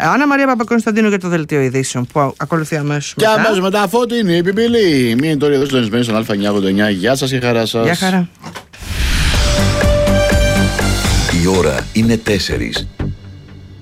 Άννα Μαρία Παπακωνσταντίνου για το δελτίο ειδήσεων που ακολουθεί αμέσως μετά. Και αμέσως μετά Φωτεινή Πιπιλή. Μείνει τώρα εδώ συντονισμένοι στον Α989. Γεια σας και χαρά σας. Γεια χαρά. Η ώρα είναι 4.